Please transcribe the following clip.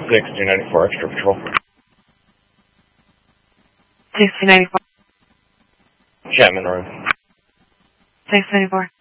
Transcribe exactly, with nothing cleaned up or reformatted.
six two ninety-four Extra Patrol. six two ninety-four. Chapman Road. six ninety-four.